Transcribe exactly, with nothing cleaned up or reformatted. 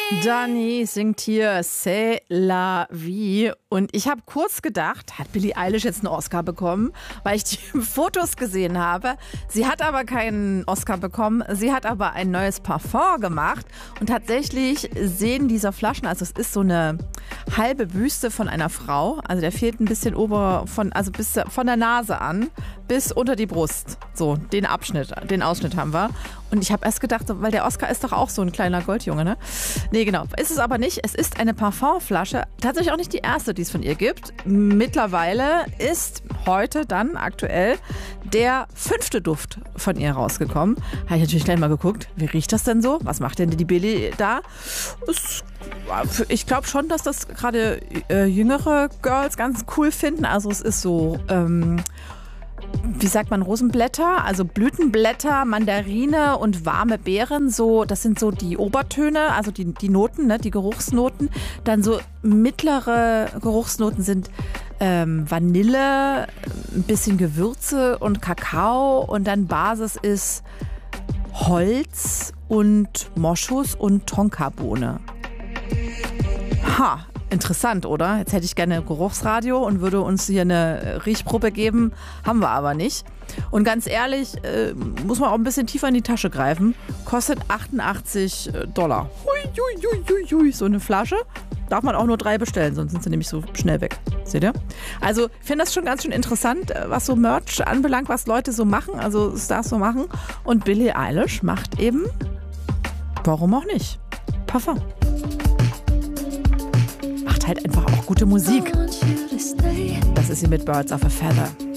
Dani singt hier C'est la vie. Und ich habe kurz gedacht, hat Billie Eilish jetzt einen Oscar bekommen, weil ich die Fotos gesehen habe. Sie hat aber keinen Oscar bekommen. Sie hat aber ein neues Parfum gemacht. Und tatsächlich sehen diese Flaschen, also es ist so eine halbe Büste von einer Frau. Also der fehlt ein bisschen ober, von, also bis von der Nase an bis unter die Brust. So, den Abschnitt, den Ausschnitt haben wir. Und ich habe erst gedacht, weil der Oscar ist doch auch so ein kleiner Goldjunge, ne? Nee, genau. Ist es aber nicht. Es ist eine Parfumflasche. Tatsächlich auch nicht die erste, die es von ihr gibt. Mittlerweile ist heute dann aktuell der fünfte Duft von ihr rausgekommen. Habe ich natürlich gleich mal geguckt. Wie riecht das denn so? Was macht denn die Billie da? Es, ich glaube schon, dass das gerade äh, jüngere Girls ganz cool finden. Also es ist so... Ähm, wie sagt man, Rosenblätter, also Blütenblätter, Mandarine und warme Beeren, so, das sind so die Obertöne, also die, die Noten, ne, die Geruchsnoten. Dann so mittlere Geruchsnoten sind ähm, Vanille, ein bisschen Gewürze und Kakao und dann Basis ist Holz und Moschus und Tonkabohne. Ha! Interessant, oder? Jetzt hätte ich gerne ein Geruchsradio und würde uns hier eine Riechprobe geben. Haben wir aber nicht. Und ganz ehrlich, äh, muss man auch ein bisschen tiefer in die Tasche greifen. Kostet achtundachtzig Dollar. Hui, hui, hui, hui, hui. So eine Flasche. Darf man auch nur drei bestellen, sonst sind sie nämlich so schnell weg. Seht ihr? Also ich finde das schon ganz schön interessant, was so Merch anbelangt, was Leute so machen, also Stars so machen. Und Billie Eilish macht eben, warum auch nicht, Parfum. Halt einfach auch gute Musik. Das ist sie mit Birds of a Feather.